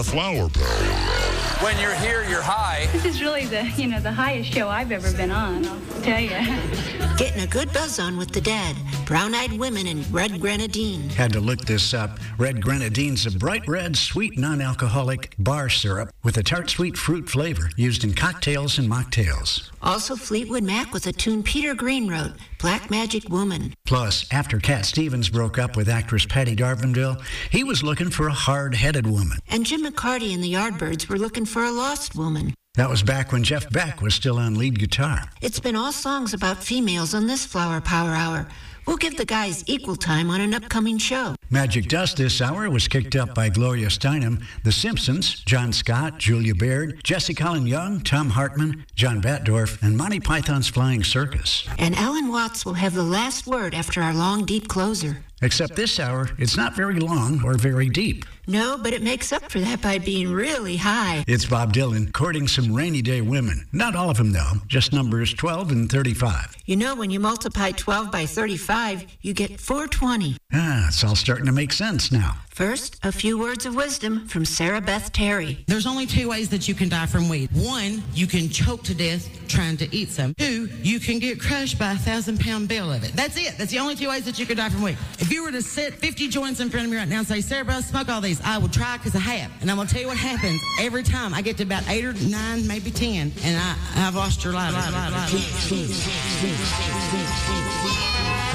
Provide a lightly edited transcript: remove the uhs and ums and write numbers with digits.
The Flower Power. When you're here, you're high. This is really the highest show I've ever been on, I'll tell you. Getting a good buzz on with the dad. Brown-eyed women and red grenadine. Had to look this up. Red grenadine's a bright red, sweet, non-alcoholic bar syrup with a tart sweet fruit flavor used in cocktails and mocktails. Also Fleetwood Mac with a tune Peter Green wrote, Black Magic Woman. Plus, after Cat Stevens broke up with actress Patty Darvinville, he was looking for a hard-headed woman. And Jim McCarty and the Yardbirds were looking for a lost woman. That was back when Jeff Beck was still on lead guitar. It's been all songs about females on this Flower Power Hour. We'll give the guys equal time on an upcoming show. Magic Dust this hour was kicked up by Gloria Steinem, The Simpsons, John Scott, Julia Baird, Jesse Colin Young, Tom Hartman, John Batdorf, and Monty Python's Flying Circus. And Alan Watts will have the last word after our long, deep closer. Except this hour, it's not very long or very deep. No, but it makes up for that by being really high. It's Bob Dylan courting some rainy day women. Not all of them, though. Just numbers 12 and 35. You know, when you multiply 12 by 35, you get 420. It's all starting to make sense now. First, a few words of wisdom from Sarah Beth Terry. There's only 2 ways that you can die from weed. 1, you can choke to death trying to eat some. 2, you can get crushed by a 1,000-pound bill of it. That's it. That's the only 2 ways that you can die from weed. If you were to set 50 joints in front of me right now and say, Sarah Beth, smoke all these, I would try because I have. And I'm going to tell you what happens every time. I get to about 8 or 9, maybe 10, and I've lost your life.